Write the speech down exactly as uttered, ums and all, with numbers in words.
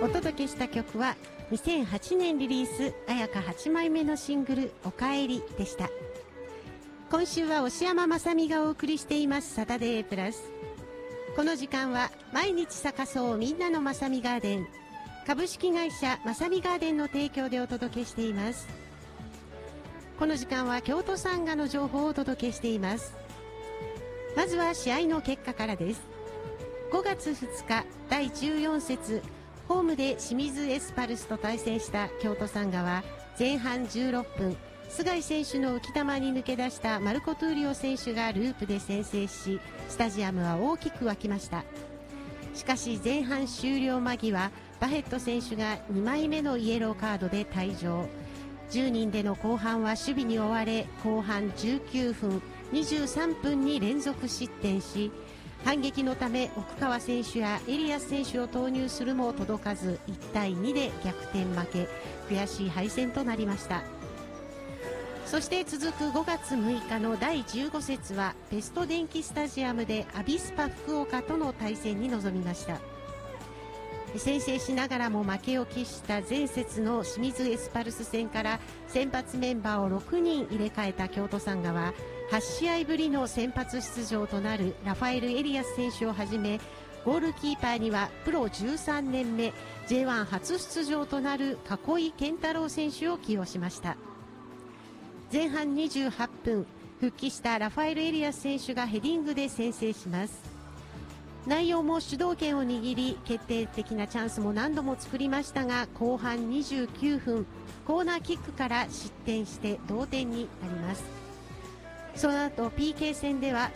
お届けした曲はにせんはちねんリリース綾香はちまいめのシングルおかえりでした。今週は押山まさみがお送りしていますサタデープラス。この時間は毎日咲かそうみんなのまさみガーデン、株式会社まさみガーデンの提供でお届けしています。この時間は京都サンガの情報をお届けしています。まずは試合の結果からです。ごがつふつかだいじゅうよん節、ホームで清水エスパルスと対戦した京都サンガは前半じゅうろっぷん、須貝選手の浮き球に抜け出したマルコ・トゥーリオ選手がループで先制し、スタジアムは大きく沸きました。しかし前半終了間際、バヘット選手がにまいめのイエローカードで退場。じゅうにんでの後半は守備に追われ、後半じゅうきゅうふん、にじゅうさんぷんに連続失点し、反撃のため奥川選手やエリアス選手を投入するも届かず、いちたいにで逆転負け、悔しい敗戦となりました。そして続くごがつむいかのだいじゅうご節はベスト電気スタジアムでアビスパ福岡との対戦に臨みました。先制しながらも負けを喫した前節の清水エスパルス戦から先発メンバーをろくにん入れ替えた京都サンガははちしあいぶりの先発出場となるラファエル・エリアス選手をはじめ、ゴールキーパーにはプロじゅうさんねんめ ジェイワン 初出場となる囲井健太郎選手を起用しました。前半にじゅうはっぷん、復帰したラファエル・エリアス選手がヘディングで先制します。内容も主導権を握り、決定的なチャンスも何度も作りましたが、後半にじゅうきゅうふん、コーナーキックから失点して同点になります。その後 ピーケー 戦では